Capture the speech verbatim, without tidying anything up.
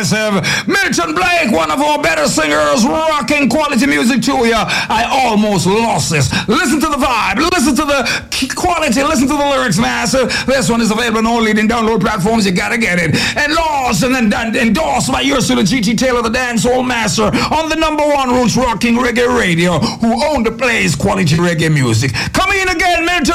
massive. Milton Blake, one of our better singers, rocking quality music to you. I almost lost this. Listen to the vibe, listen to the quality, listen to the lyrics, massive. This one is available on all leading download platforms. You gotta get it. And lost and then and endorsed by yours to the G T Taylor, the dancehall master, on the number one roots rocking reggae radio, who owned the place quality reggae music. Come in again, Milton